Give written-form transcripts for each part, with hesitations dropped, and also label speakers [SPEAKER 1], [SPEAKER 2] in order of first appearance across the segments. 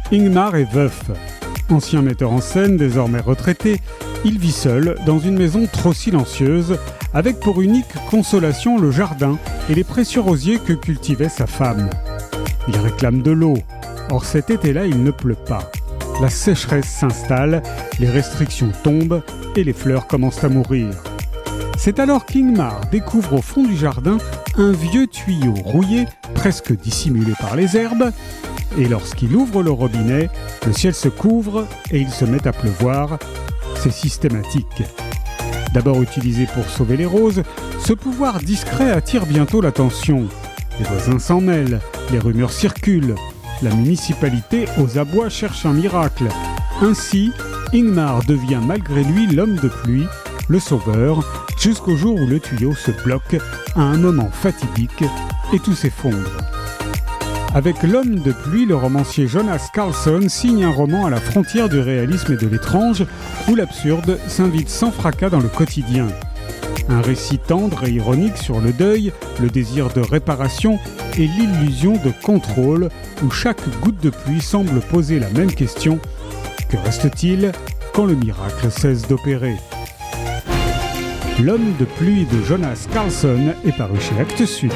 [SPEAKER 1] Ingmar est veuf. Ancien metteur en scène, désormais retraité, il vit seul dans une maison trop silencieuse, avec pour unique consolation le jardin et les précieux rosiers que cultivait sa femme. Il réclame de l'eau. Or cet été-là, il ne pleut pas. La sécheresse s'installe, les restrictions tombent et les fleurs commencent à mourir. C'est alors qu'Ingmar découvre au fond du jardin un vieux tuyau rouillé, presque dissimulé par les herbes, et lorsqu'il ouvre le robinet, le ciel se couvre et il se met à pleuvoir. C'est systématique. D'abord utilisé pour sauver les roses, ce pouvoir discret attire bientôt l'attention. Les voisins s'en mêlent, les rumeurs circulent. La municipalité aux abois cherche un miracle. Ainsi, Ingmar devient malgré lui l'homme de pluie, le sauveur, jusqu'au jour où le tuyau se bloque à un moment fatidique et tout s'effondre. Avec L'homme de pluie, le romancier Jonas Karlsson signe un roman à la frontière du réalisme et de l'étrange, où l'absurde s'invite sans fracas dans le quotidien. Un récit tendre et ironique sur le deuil, le désir de réparation et l'illusion de contrôle, où chaque goutte de pluie semble poser la même question: que reste-t-il quand le miracle cesse d'opérer ? L'homme de pluie de Jonas Karlsson est paru chez Actes Sud.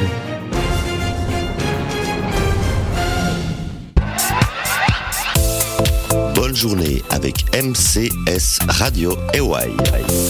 [SPEAKER 2] Bonne journée avec MCS Radio Hawaii.